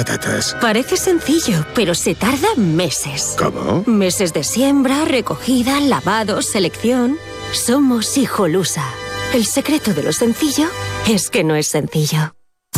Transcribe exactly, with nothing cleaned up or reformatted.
patatas? Parece sencillo, pero se tarda meses. ¿Cómo? Meses de siembra, recogida, lavado, selección. Somos Hijolusa. El secreto de lo sencillo es que no es sencillo.